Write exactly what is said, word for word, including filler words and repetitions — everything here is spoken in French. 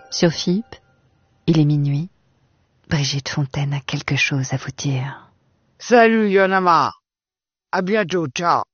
Sur F I P, il est minuit. Brigitte Fontaine a quelque chose à vous dire. Salut, y'en a marre. À bientôt, ciao.